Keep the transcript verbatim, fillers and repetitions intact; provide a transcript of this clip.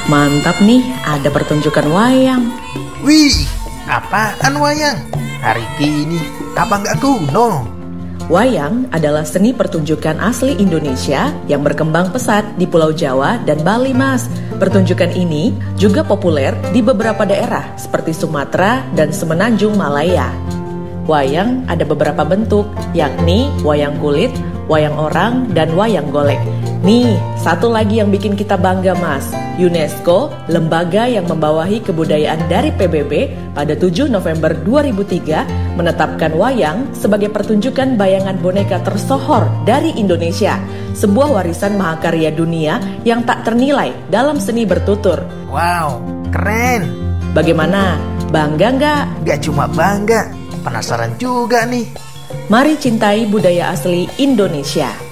Mantap nih, ada pertunjukan wayang. Wih, apaan wayang? Hari gini, apa nggak kuno? Wayang adalah seni pertunjukan asli Indonesia yang berkembang pesat di Pulau Jawa dan Bali, Mas. Pertunjukan ini juga populer di beberapa daerah seperti Sumatera dan Semenanjung Malaya. Wayang ada beberapa bentuk, yakni wayang kulit, wayang orang, dan wayang golek. Nih, satu lagi yang bikin kita bangga, Mas. UNESCO, lembaga yang membawahi kebudayaan dari P B B, pada tujuh November dua ribu tiga menetapkan wayang sebagai pertunjukan bayangan boneka tersohor dari Indonesia, sebuah warisan mahakarya dunia yang tak ternilai dalam seni bertutur. Wow, keren. Bagaimana? Bangga nggak? Gak cuma bangga, penasaran juga nih. Mari cintai budaya asli Indonesia.